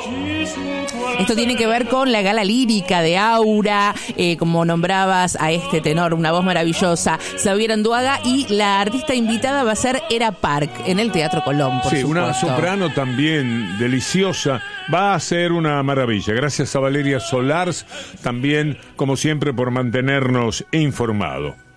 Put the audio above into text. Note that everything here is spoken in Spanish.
Esto tiene que ver con la gala lírica de Aura, como nombrabas a este tenor, una voz maravillosa, Xavier Anduaga, y la artista invitada va a ser Era Park en el Teatro Colón, por supuesto. Una soprano también deliciosa, va a ser una maravilla. Gracias a Valeria Solars, también, como siempre, por mantenernos informados.